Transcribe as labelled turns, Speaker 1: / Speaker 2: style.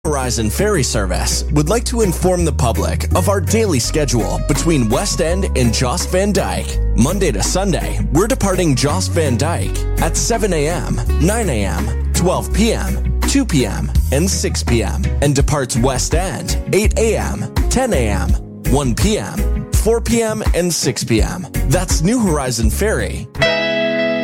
Speaker 1: Horizon Ferry Service would like to inform the public of our daily schedule between West End and Jost Van Dyke. Monday to Sunday, we're departing Jost Van Dyke at 7 a.m., 9 a.m., 12 p.m., 2 p.m., and 6 p.m. and departs West End 8 a.m., 10 a.m., 1 p.m., 4 p.m., and 6 p.m. That's New Horizon Ferry.